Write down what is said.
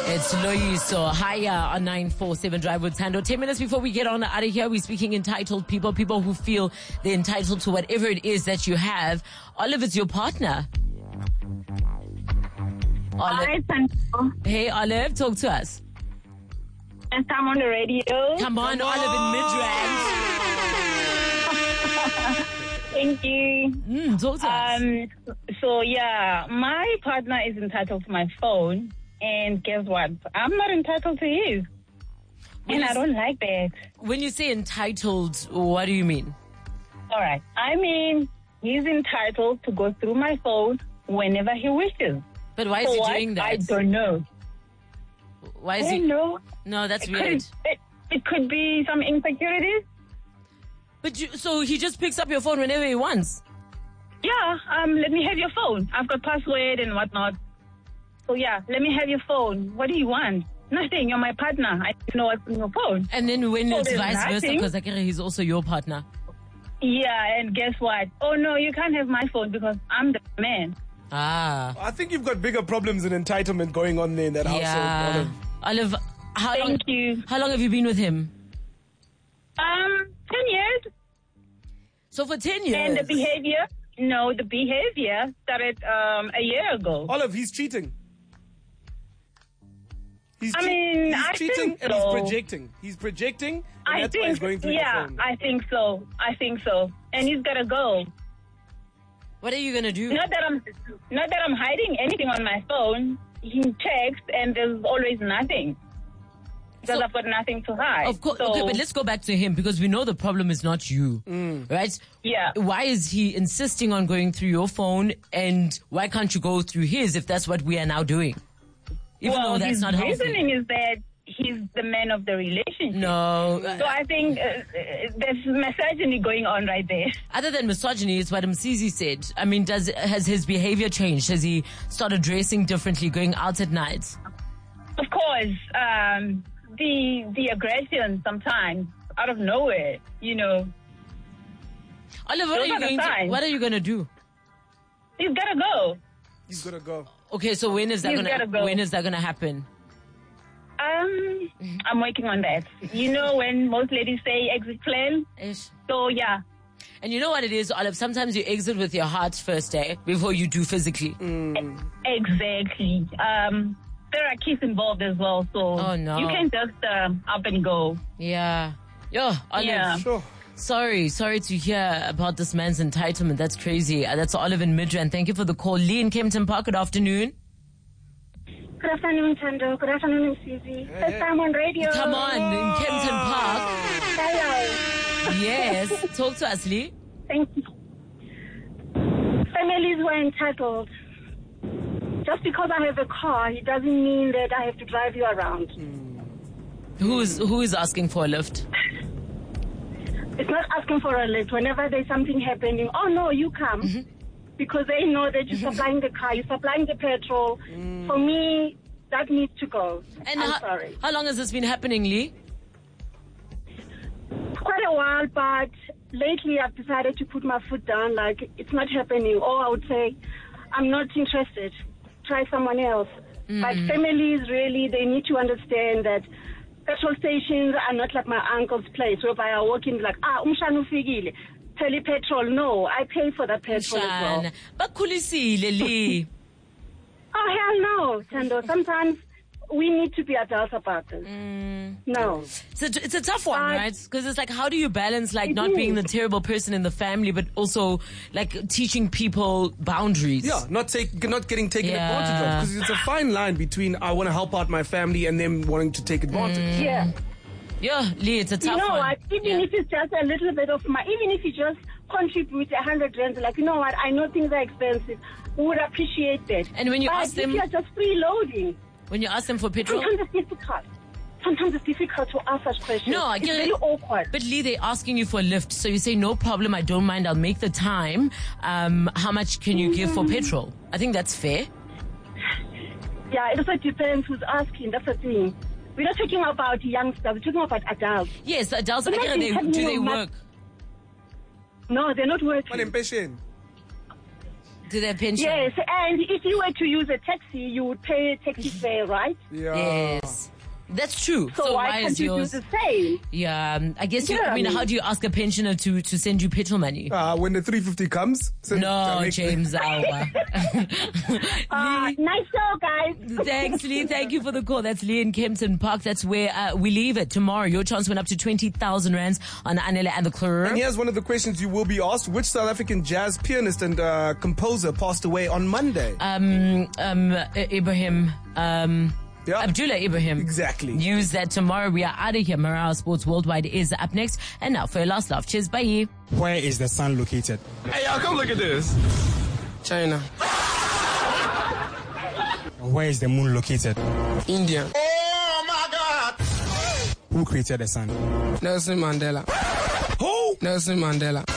It's Loyiso Haya on 947 Drive with Tando. 10 minutes before we get on out of here, we're speaking entitled people who feel they're entitled to whatever it is that you have. Olive, it's your partner. Olive. Hi, Tando. Hey, Olive, talk to us. And I'm on the radio. Come on, Olive in Midrand. Thank you. Talk to us. So yeah, my partner is entitled to my phone, and guess what? I'm not entitled to his. And I don't like that. When you say entitled, what do you mean? All right. I mean, he's entitled to go through my phone whenever he wishes. But why is he doing that? I don't know. Why is I he? don't know. No, that's weird. It could be some insecurities. But so he just picks up your phone whenever he wants? Yeah, let me have your phone. I've got password and whatnot. So yeah, let me have your phone. What do you want? Nothing. You're my partner. I don't know what's in your phone. And then when it's there's vice versa, nothing. because he's also your partner. Yeah, and guess what? Oh no, you can't have my phone because I'm the man. Ah. I think you've got bigger problems than entitlement going on there in that household. Yeah. Olive, how long have you been with him? 10 years. So for 10 years? And the behavior started a year ago. Olive, he's cheating. He's I cheating think and so. he's projecting. He's projecting, and that's why he's going through your phone. I think so. And he's gotta go. What are you gonna do? Not that I'm hiding anything on my phone. He checks and there's always nothing. Because I've got nothing to hide. Of course, So, okay, but let's go back to him because we know the problem is not you, right? Yeah. Why is he insisting on going through your phone, and why can't you go through his if that's what we are now doing? Even though that's his not healthy. reasoning is that he's the man of the relationship. No. So I think there's misogyny going on right there. Other than misogyny, it's what Msizi said. I mean, has his behavior changed? Has he started dressing differently, going out at night? Of course, the aggression sometimes out of nowhere, Olive, what are you going to do? He's gotta go. He's gonna go. Okay, so when is that He's gotta go. when is that gonna happen? I'm working on that. You know when most ladies say exit plan? Ish. So yeah. And you know what it is, Olive? Sometimes you exit with your heart first, before you do physically. Exactly. There are kids involved as well, so you can just up and go. Yeah. Yo, Olive. Yeah. Sure. Sorry to hear about this man's entitlement. That's crazy. That's Olive in Midrand. Thank you for the call. Lee in Kempton Park, good afternoon. Good afternoon, Tando. Good afternoon, Msizi. First time on radio. Come on, in Kempton Park. Hello. Yes. Talk to us, Lee. Thank you. Families were entitled. Just because I have a car, it doesn't mean that I have to drive you around. Who is asking for a lift? It's not asking for a lift. Whenever there's something happening, oh no, you come. Because they know that you're supplying the car, you're supplying the petrol. For me, that needs to go. And I'm sorry. How long has this been happening, Lee? Quite a while, but lately I've decided to put my foot down, like it's not happening. Or I would say, I'm not interested. Try someone else. But families, really, they need to understand that petrol stations are not like my uncle's place, whereby I walk in like, umshana ufigile, tell petrol. No, I pay for that petrol as well. Bakhulisile, Lee. Oh, hell no, Tando. Sometimes we need to be adults about this. No. So it's a tough one, right? Because it's like, how do you balance like not is. being the terrible person in the family, but also like teaching people boundaries? Yeah, not getting taken Yeah. advantage of. Because it's a fine line between I want to help out my family and them wanting to take advantage. Yeah. Yeah, Lee, it's a tough You know one. what? Even if it's just a little bit of even if you just contribute 100 rand, like, you know what? I know things are expensive. We would appreciate that. And when you but ask them- if you're just freeloading, When you ask them for petrol? sometimes it's difficult. Sometimes it's difficult to ask such questions. No, I it's get very it. awkward. But Lee, they're asking you for a lift. So you say, no problem, I don't mind, I'll make the time. How much can you give for petrol? I think that's fair. Yeah, it also depends who's asking. That's the thing. We're not talking about youngsters. We're talking about adults. Yes, the adults, Imagine do having they your work? No, they're not But working. impatient. To their pension. Yes, and if you were to use a taxi, you would pay a taxi fare, right? Yeah. Yes. That's true. So why why can't is you yours? do the same? Yeah, I guess you, Yeah, I mean, I mean- how do you ask a pensioner to send you petrol money? When the 350 comes, send No, direct- James Alba. Nice show, guys. Thanks, Lee. Thank you for the call. That's Lee in Kempton Park. That's where we leave it. Tomorrow, your chance went up to 20,000 rands on Anele and the Club. And here's one of the questions you will be asked: which South African jazz pianist and composer passed away on Monday? Ibrahim. Yeah. Abdullah Ibrahim. Exactly. Use that tomorrow. We are out of here. Morale Sports Worldwide is up next. And now for your last laugh. Cheers. Bye. Where is the sun located? Hey, y'all, come look at this. China. Where is the moon located? India. Who created the sun? Nelson Mandela. Who? Nelson Mandela.